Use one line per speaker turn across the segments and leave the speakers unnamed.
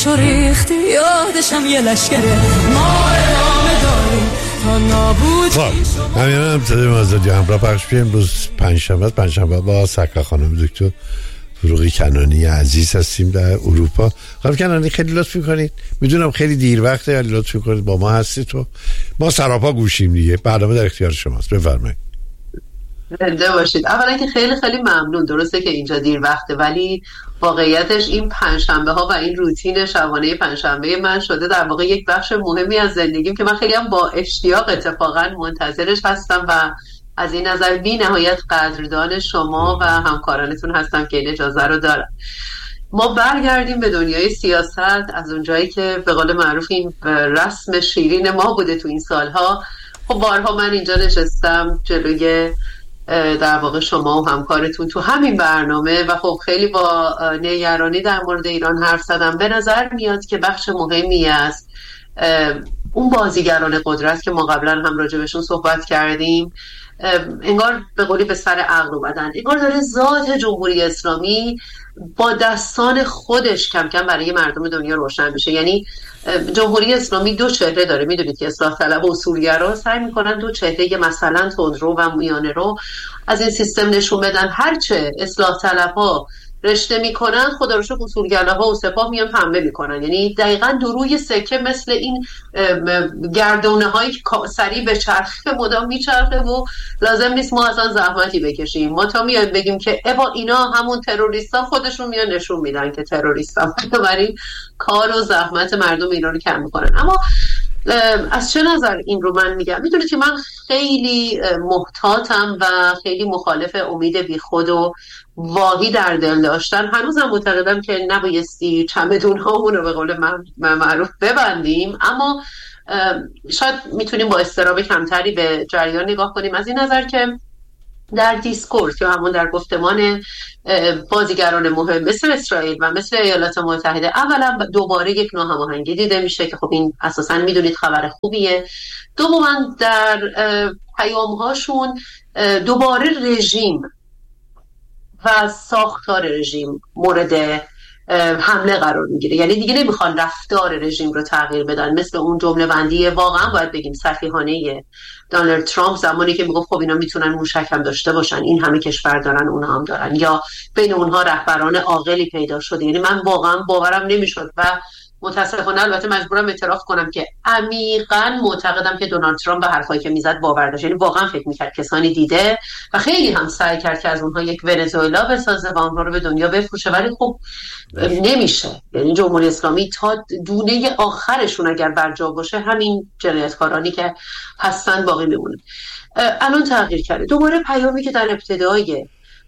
چو ریختی یادشم یه لشکره ما ادامه داریم تا نابود.
خب همین هم تده مازدی همراه پخش بیم. امروز پنجشنبه با سکر خانم دکتر فروغی کنانی عزیز هستیم در اروپا. خانم کنانی خیلی لطف میکنید، میدونم خیلی دیر وقته ولی لطف میکنید با ما هستید تو ما سراپا گوشیم دیگه. برنامه در اختیار شماست، بفرمایید.
زنده باشید. اولا که خیلی خیلی ممنون. درسته که اینجا دیر وقته ولی واقعیتش این پنجشنبه ها و این روتین شبانه پنجشنبه من شده در واقع یک بخش مهمی از زندگیم که من خیلی هم با اشتیاق اتفاقا منتظرش هستم و از این نظر بی نهایت قدردان شما و همکارانتون هستم که این اجازه رو دارم. ما برگردیم به دنیای سیاست از اونجایی که به قول معروف این رسم شیرین ما بوده تو این سالها. خب بارها من اینجا نشستم جلوی در واقع شما و همکارتون تو همین برنامه و خب خیلی با نگرانی در مورد ایران حرف زدم. به نظر میاد که بخش مهمی است اون بازیگران قدرت که ما قبلا هم راجع بهشون صحبت کردیم انگار به قولی به سر عقل اومدن. انگار داره ذات جمهوری اسلامی با دستان خودش کم کم برای مردم دنیا روشن بشه. یعنی جمهوری اسلامی دو چهره داره. میدونید که اصلاح طلب و اصولگرا سعی میکنن دو چهره مثلا تندرو و میانه رو از این سیستم نشون بدن. هرچه اصلاح طلب‌ها رشته میکنن خدا رو شکر اصولگراها و سپاه میان پنبه میکنن. یعنی دقیقاً دو روی سکه مثل این گردونه هایی که سریع به چرخه مدام میچرخه و لازم نیست ما اصلا زحمتی بکشیم. ما تا میایم بگیم که ابا اینا همون تروریستا خودشون میان نشون میدن که تروریستا. بنابراین کار و زحمت مردم ایران رو کم میکنن. اما از چه نظر این رو من میگم؟ میدونید که من خیلی محتاطم و خیلی مخالف امید بیخود و واهی در دل داشتن. هنوزم معتقدم که نبایستی چمدون هامون رو به قول من معروف ببندیم، اما شاید میتونیم با اضطراب کمتری به جریان نگاه کنیم از این نظر که در دیسکورس یا همون در گفتمان بازیگران مهم مثل اسرائیل و مثل ایالات متحده اولا دوباره یک ناهماهنگی دیده میشه که خب این اساسا میدونید خبر خوبیه. دوما در پیامهاشون دوباره رژیم و ساختار رژیم مورد حمله قرار میگیره. یعنی دیگه نمیخوان رفتار رژیم رو تغییر بدن، مثل اون جمله بندی واقعا باید بگیم سفیهانه دونالد ترامپ زمانی که میگفت خب اینا میتونن موشک هم داشته باشن، این همه کشور دارن اونها هم دارن، یا بین اونها رهبران عاقلی پیدا شده. یعنی من واقعا باورم نمیشد و متاسفانه البته مجبورم اعتراف کنم که عمیقاً معتقدم که دونالد ترامپ به حرفایی که میزد باور داشت. یعنی واقعا فکر میکرد کسانی دیده و خیلی هم سعی کرد که از اونها یک ونزوئلا بسازه و اونها رو به دنیا بفروشه، ولی خب نمیشه. یعنی جمهوری اسلامی تا دونه آخرشون اگر برجا باشه همین جنایتکارانی که هستن باقی میمونه. الان تغییر کرده. دوباره پیامی که در ابتدای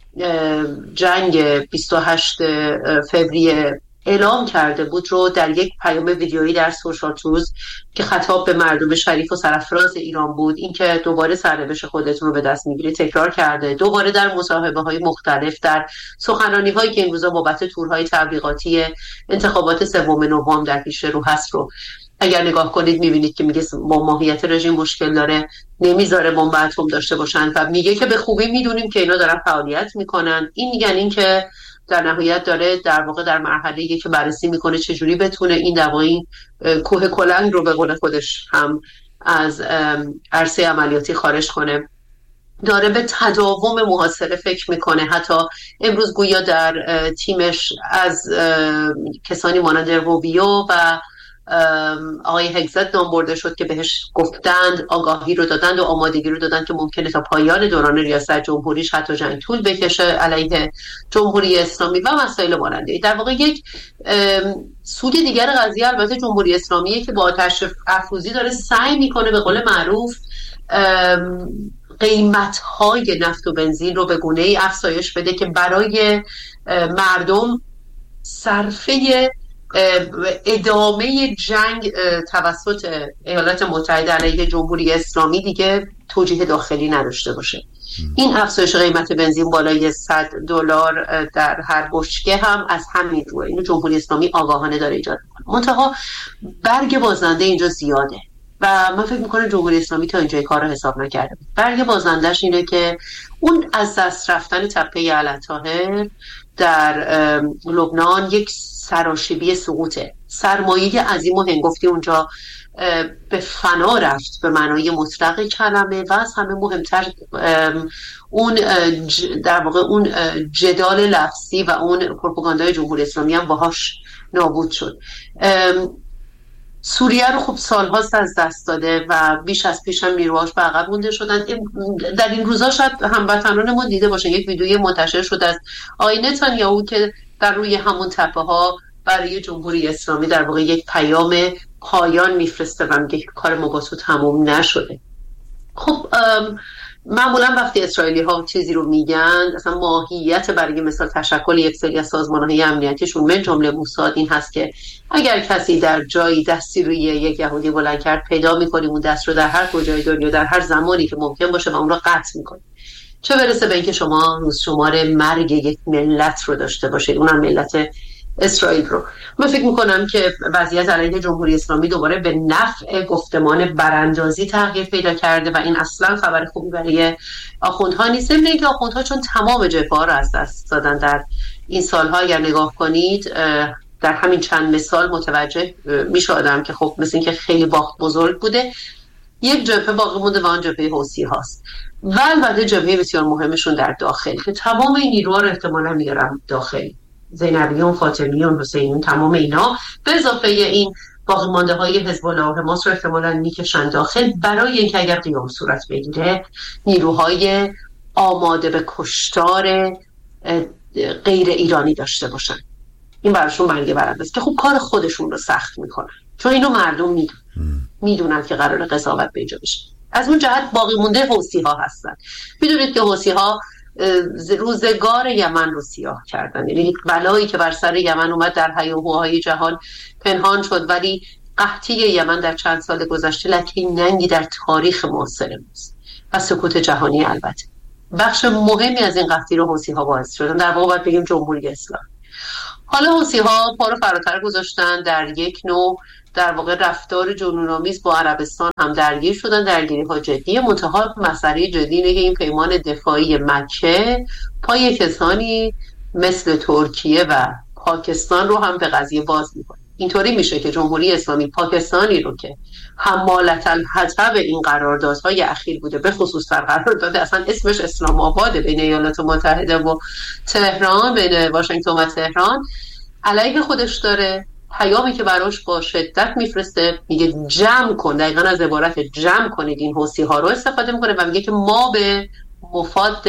جنگ 28 فوریه اعلام کرده بود رو در یک پیام ویدیویی در سوشال تروز که خطاب به مردم شریف و سرفراز ایران بود، این که دوباره سرنوشت خودتون رو به دست میگیرید تکرار کرده. دوباره در مصاحبه‌های مختلف، در سخنرانی‌هایی که این روزا بابت تورهای تبلیغاتی انتخابات 3 نوامبر در پیش رو هست رو اگر نگاه کنید میبینید که میگه با ماهیت رژیم مشکل داره، نمیذاره بمب اتم داشته باشن و میگه که به خوبی میدونیم که اینا دارن فعالیت میکنن. این یعنی این که در نهایت داره در واقع در مرحله‌ای که بررسی میکنه چجوری بتونه این دوایی کوه کلنگ رو به قول خودش هم از عرصه عملیاتی خارج کنه. داره به تداوم محاصره فکر میکنه. حتی امروز گویا در تیمش از کسانی مانند روبیو و آقای هگزت نام برده شد که بهش گفتند، آگاهی رو دادند و آمادگی رو دادند که ممکنه تا پایان دوران ریاست جمهوریش حتی جنگ طول بکشه علیه جمهوری اسلامی و مسائل ماننده. در واقع یک سود دیگر قضیه البته جمهوری اسلامیه که با آتش افروزی داره سعی میکنه به قول معروف قیمت‌های نفت و بنزین رو به گونه‌ای افزایش بده که برای مردم صرفه ادامه جنگ توسط ایالات متحده علیه جمهوری اسلامی دیگه توجیه داخلی نداشته باشه. این افزایش قیمت بنزین بالای $100 در هر بشکه هم از همین روی اینو جمهوری اسلامی آگاهانه داره ایجاد میکنه. منتها برگ بازنده اینجا زیاده و من فکر میکنم جمهوری اسلامی تا اینجای کار رو حساب نکرده. برگ بازندش اینه که اون از دست رفتن تپه الطاهر در لبنان یک سراشیبی سرمایه عظیم و هنگفتی اونجا به فنا رفت به معنای مطلق کلمه و از همه مهمتر اون در واقع اون جدال لفظی و اون پروپاگاندای جمهوری اسلامی هم باهاش نابود شد. سوریه رو خب سالهاست از دست داده و بیش از پیش هم نیروهاش به عقب مونده شدن. در این روزها شاید هموطنانمون دیده باشن یک ویدیوی منتشر شد از آقای نتانیاهو که در روی همون تپه ها برای جمهوری اسلامی در واقع یک پیام پایان میفرسته و میگه کار ما با تو تموم نشده. خب معمولا وقتی اسرائیلی ها چیزی رو میگن اصلا ماهیت برای مثال تشکل یک سری از سازمان‌های امنیتیشون من جمله موساد این هست که اگر کسی در جایی دستی روی یک یهودی بلند کرد پیدا میکنیم اون دست رو در هر کجای دنیا در هر زمانی که ممکن باشه و اون رو قطع میکنیم. چه برسه به اینکه شما روز شمار مرگ یک ملت رو داشته باشید، اونم ملت اسرائیل رو. من فکر میکنم که وضعیت علیه جمهوری اسلامی دوباره به نفع گفتمان براندازی تغییر پیدا کرده و این اصلا خبر خوبی برای آخوندها نیست. ضمن اینکه آخوندها چون تمام جبهه‌ها رو از دست دادن در این سالها، اگر نگاه کنید در همین چند مثال متوجه میشه آدم که خب مثل اینکه خیلی باخت بزرگ بوده. یک جبهه باقی مونده و آن جبهه حوثی هاست و البته جبهه بسیار مهمشون در داخل که تمام این نیروها رو احتمالاً میارن داخلی، زینبیون، فاطمیون، حسینیون، تمام اینا به اضافه این باقی مانده های حزب الله و حماس رو احتمالاً میکشن داخل برای اینکه اگر قیام صورت بگیره نیروهای آماده به کشتار غیر ایرانی داشته باشن. این براشون برگه برنده است که خب کار خودشون رو سخت میکنن چون اینو مردم میدونن که قرار قضاوت به اینجا بشه. از اون جهت باقی مونده حوثی ها هستن. میدونید که حوثی ها روزگار یمن رو سیاه کردن، یعنی یک بلایی که بر سر یمن اومد در هیاهوهای جهان پنهان شد ولی قحطی یمن در چند سال گذشته لکه ننگی در تاریخ معاصر ماست و سکوت جهانی. البته بخش مهمی از این قحطی رو حوثی ها باعث شدن، در واقع باید بگیم جمهوری اسلامی. حالا حوثی ها پا رو فراتر گذاشتن در یک نوع در واقع رفتار جنون‌آمیز با عربستان هم درگیر شدن، درگیری‌ها جدیه. منتها مسئله جدی اینه که این پیمان دفاعی مکه پای کسانی مثل ترکیه و پاکستان رو هم به قضیه باز می‌کنه. اینطوری میشه که جمهوری اسلامی پاکستانی رو که حمالة الحطب این قراردادهای اخیر بوده، به خصوص در قرارداد اصلا اسمش اسلام آباده بین ایالات متحده و تهران، بین واشنگتن و تهران، علیه خودش داره. پیامی که براش با شدت میفرسته میگه جمع کن، دقیقاً از عبارت جمع کنید این حوثی ها رو استفاده میکنه و میگه که ما به مفاد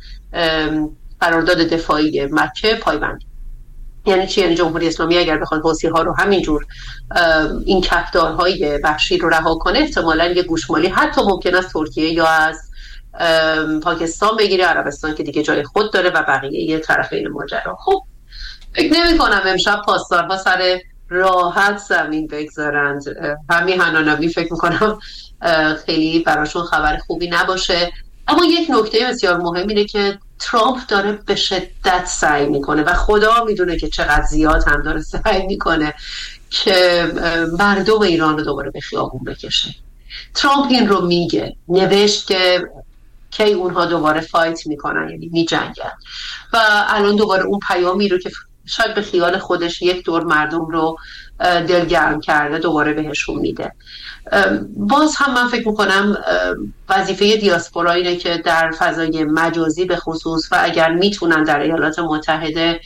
قرارداد دفاعی مکه پایبندیم. یعنی چی؟ یعنی جمهوری اسلامی اگر بخواد حوثی ها رو همینجور این کفدارهای وحشی رو رها کنه احتمالاً یه گوشمالی حتی ممکن است ترکیه یا از پاکستان بگیره، عربستان که دیگه جای خود داره و بقیه یه طرفین ماجرا. خب فکر نمی کنم امشب پاسدارها سر راحت زمین بگذارند. همین هنانوی فکر میکنم خیلی براشون خبر خوبی نباشه. اما یک نکته بسیار مهم اینه که ترامپ داره به شدت سعی میکنه و خدا میدونه که چقدر زیاد هم داره سعی میکنه که مردم ایران رو دوباره به خیابون بکشه. ترامپ این رو میگه، نوشت که اونها دوباره فایت میکنن، یعنی میجنگن و الان دوباره اون پیامی رو که شاید به خیال خودش یک دور مردم رو دلگرم کرده دوباره بهشون میده. باز هم من فکر میکنم وظیفه دیاسپورا اینه که در فضای مجازی به خصوص و اگر میتونن در ایالات متحده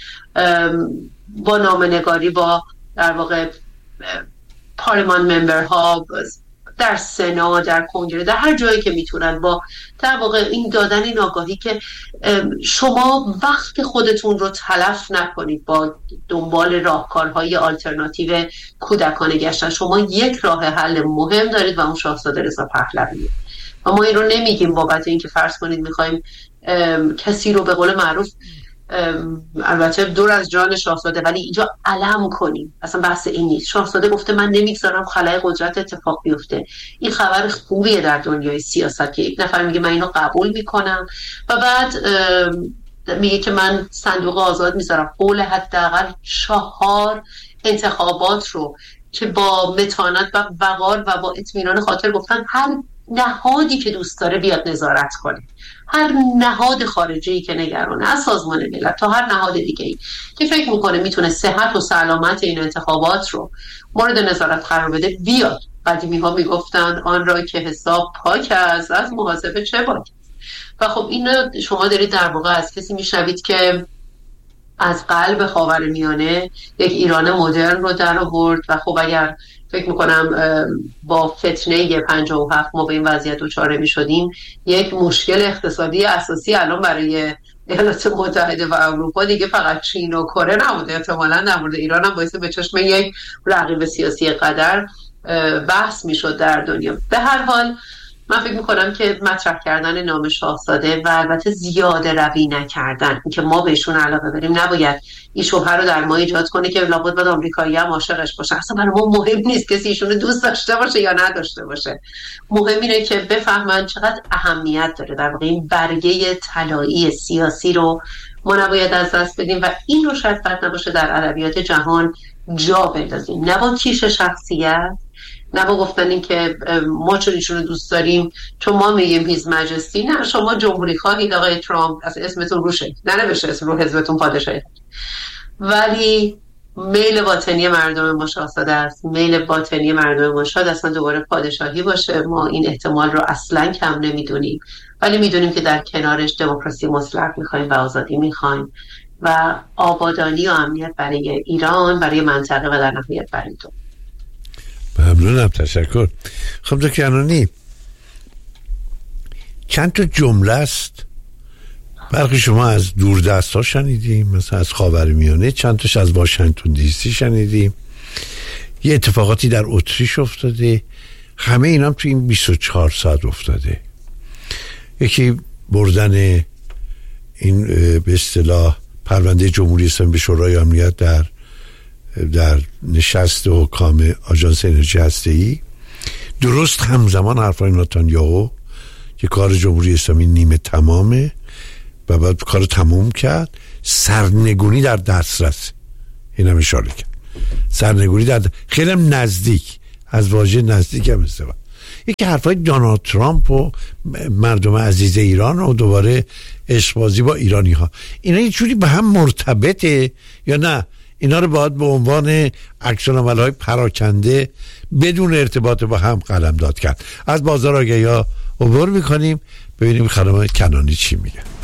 با نامه‌نگاری با در واقع پارلمان ممبرها در سنا، در کنگره، در هر جایی که میتونن با در واقع این دادن این آگاهی که شما وقت خودتون رو تلف نکنید با دنبال راهکارهای آلترناتیو کودکانه گشتن. شما یک راه حل مهم دارید و اون شاهزاده رضا پهلویه و ما این رو نمیگیم بابت اینکه فرض کنید میخوایم کسی رو به قول معروف البته دور از جان شاهزاده ولی اینجا علم کنیم. اصلا بحث این نیست. شاهزاده گفته من نمیگذارم خلای قدرت اتفاق بیفته. این خبر خوبیه در دنیای سیاست که یک نفر میگه من اینو قبول میکنم و بعد میگه که من صندوق آزاد میذارم. قول حداقل 4 انتخابات رو که با متانت و وقار و با اطمینان خاطر گفتن هر نهادی که دوست داره بیاد نظارت کنه هر نهاد خارجی که نگرانه، از سازمان ملل تا هر نهاد دیگه‌ای که فکر میکنه میتونه صحت و سلامت این انتخابات رو مورد نظارت قرار بده بیاد. قدیمی ها میگفتن آن را که حساب پاک است از محاسبه چه باک. و خب اینو شما دارید در واقع از کسی میشنوید که از قلب خاورمیانه یک ایران مدرن رو در آورد. و خب اگر فکر میکنم با فتنه 57 ما به این وضعیت دچار میشدیم، یک مشکل اقتصادی اساسی الان برای ایالات متحده و اروپا دیگه فقط چین و کره نبوده، احتمالاً در مورد ایران هم باعث به چشم یک رقیب سیاسی قدر بحث میشد در دنیا. به هر حال من فکر میکنم که مطرح کردن نام شاهزاده و البته زیاده روی نکردن، اینکه ما بهشون علاقه داریم، نباید این شبهه رو در ما ایجاد کنه که لابد باید آمریکایی هم عاشقش باشه. اصلا برای ما مهم نیست کسی ایشونو دوست داشته باشه یا نداشته باشه، مهم اینه که بفهمن چقدر اهمیت داره. در واقع این برگه طلایی سیاسی رو ما نباید از دست بدیم و این رو شاید بد نباشه در ادبیات جهان جا بندازیم، نه با کیش شخصیت، نه با گفتن این که ما چون ایشونو دوست داریم چون ما میگیم هیز مجستی. نه، شما جمهوری خواهید آقای ترامپ، اصلا اسمتون روشه، ننوشته اسم رو حزبتون پادشاهی، ولی میل باطنی مردم ما شاهزاده است، میل باطنی مردم ما شاید اصلا دوباره پادشاهی باشه. ما این احتمال رو اصلا کم نمیدونیم، ولی میدونیم که در کنارش دموکراسی مطلق میخوایم و آزادی میخوایم و آبادانی و امنیت برای ایران، برای منطقه و در نهایت برای تو.
ممنونم، تشکر. خب دکتر کنانی، چند تا جمله است برخی شما از دوردست ها شنیدیم، مثلا از خاورمیانه، چند تاش از واشنگتن دی سی شنیدیم، یه اتفاقاتی در اتریش افتاده، همه اینا هم تو این 24 ساعت افتاده. یکی بردن این به اصطلاح پرونده جمهوری اسلامی به شورای امنیت در نشست حکام آژانس انرژی هسته‌ای، درست همزمان حرفای نتانیاهو که کار جمهوری اسلامی نیمه تمامه و باید کار تموم کرد، سرنگونی در دسترس، این هم اشاره کرد، سرنگونی در خیلی هم نزدیک، از واژه نزدیک هم استفاده. یکی حرفای دونالد ترامپ و مردم عزیز ایران و دوباره عشق‌بازی با ایرانی ها، اینا یه جوری به هم مرتبطه یا نه؟ اینا رو باید به عنوان عکس‌العمل‌های پراکنده بدون ارتباط با هم قلمداد کرد. از بازار آگهی‌ها عبور می‌کنیم، ببینیم خانم کنانی چی میگه.